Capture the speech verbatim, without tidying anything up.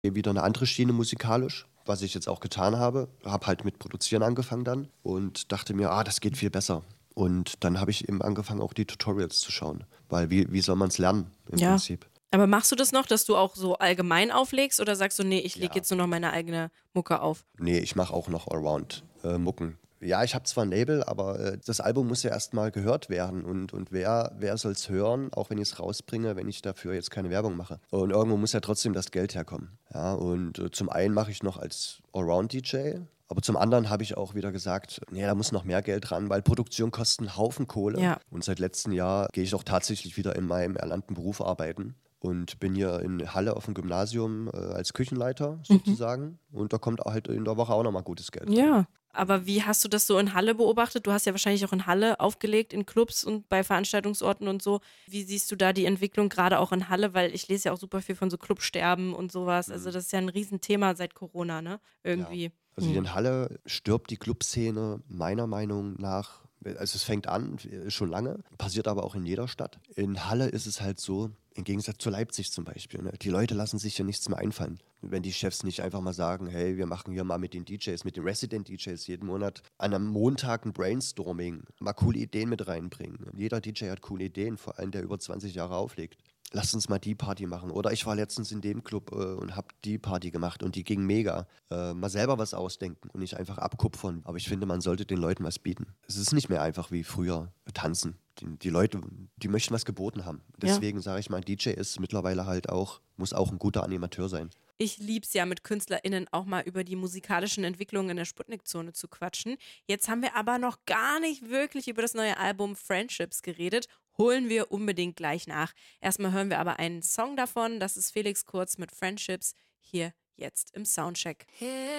Wieder eine andere Schiene musikalisch, was ich jetzt auch getan habe. Habe halt mit Produzieren angefangen dann und dachte mir, ah, das geht viel besser. Und dann habe ich eben angefangen, auch die Tutorials zu schauen. Weil wie, wie soll man es lernen im Ja. Prinzip? Aber machst du das noch, dass du auch so allgemein auflegst oder sagst du: „Nee, ich lege Ja. jetzt nur noch meine eigene Mucke auf?“ Nee, ich mache auch noch Allround äh, Mucken. Ja, ich habe zwar ein Label, aber äh, das Album muss ja erst mal gehört werden. Und, und wer, wer soll es hören, auch wenn ich es rausbringe, wenn ich dafür jetzt keine Werbung mache? Und irgendwo muss ja trotzdem das Geld herkommen. Ja, und äh, zum einen mache ich noch als Allround-D J, aber zum anderen habe ich auch wieder gesagt, nee, da muss noch mehr Geld ran, weil Produktion kostet einen Haufen Kohle. Ja. Und seit letztem Jahr gehe ich auch tatsächlich wieder in meinem erlernten Beruf arbeiten. Und bin hier in Halle auf dem Gymnasium äh, als Küchenleiter Mhm. sozusagen. Und da kommt halt in der Woche auch nochmal gutes Geld rein. Ja. Aber wie hast du das so in Halle beobachtet? Du hast ja wahrscheinlich auch in Halle aufgelegt, in Clubs und bei Veranstaltungsorten und so. Wie siehst du da die Entwicklung gerade auch in Halle? Weil ich lese ja auch super viel von so Clubsterben und sowas. Also Mhm. das ist ja ein Riesenthema seit Corona, ne? Ja. Irgendwie. Also hier Mhm. in Halle stirbt die Clubszene meiner Meinung nach, also es fängt an, äh, schon lange, passiert aber auch in jeder Stadt. In Halle ist es halt so, im Gegensatz zu Leipzig zum Beispiel, ne? Die Leute lassen sich ja nichts mehr einfallen. Wenn die Chefs nicht einfach mal sagen, hey, wir machen hier mal mit den D Js, mit den Resident-D Js jeden Monat an einem Montag ein Brainstorming, mal coole Ideen mit reinbringen. Jeder D J hat coole Ideen, vor allem der über zwanzig Jahre auflegt. Lasst uns mal die Party machen. Oder ich war letztens in dem Club äh, und hab die Party gemacht und die ging mega. Äh, mal selber was ausdenken und nicht einfach abkupfern. Aber ich finde, man sollte den Leuten was bieten. Es ist nicht mehr einfach wie früher tanzen. Die, die Leute, die möchten was geboten haben. Ja. Deswegen sage ich mal, D J ist mittlerweile halt auch, muss auch ein guter Animateur sein. Ich lieb's ja, mit KünstlerInnen auch mal über die musikalischen Entwicklungen in der Sputnik-Zone zu quatschen. Jetzt haben wir aber noch gar nicht wirklich über das neue Album Friendships geredet. Holen wir unbedingt gleich nach. Erstmal hören wir aber einen Song davon. Das ist Felix Kurz mit Friendships hier jetzt im Soundcheck.